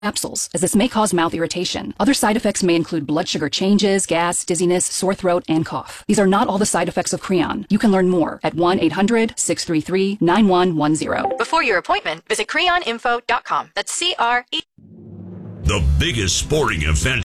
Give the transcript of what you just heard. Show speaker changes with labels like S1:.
S1: capsules, as this may cause mouth irritation. Other side effects may include blood sugar changes, gas, dizziness, sore throat, and cough. These are not all the side effects of Creon. You can learn more at 1-800-633-9110.
S2: Before your appointment, visit creoninfo.com. That's C-R-E.
S3: The biggest sporting event